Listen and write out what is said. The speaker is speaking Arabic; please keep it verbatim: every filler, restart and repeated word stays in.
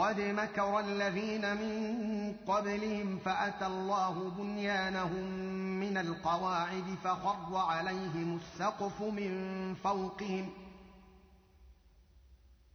قد مكر الذين من قبلهم فأتى الله بنيانهم من القواعد فخر عليهم السقف من فوقهم